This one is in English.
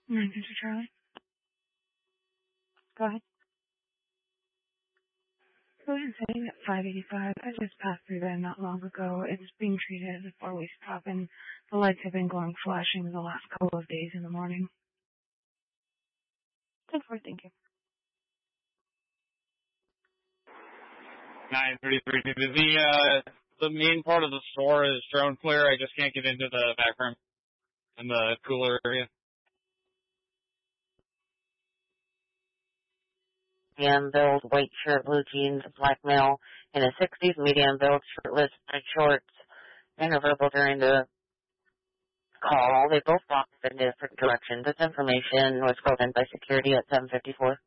Mr. Charlie. Go ahead. Go ahead and say that 585. I just passed through there not long ago. It's being treated as a four-way stop, and the lights have been going flashing the last couple of days in the morning. 10-4, thank you. 933. The main part of the store is drone clear. I just can't get into the back room in the cooler area. Medium build, white shirt, blue jeans, black male, in the 60s, medium build, shirtless, red shorts, interverbal during the call. They both walked in different directions. This information was called in by security at 7:54.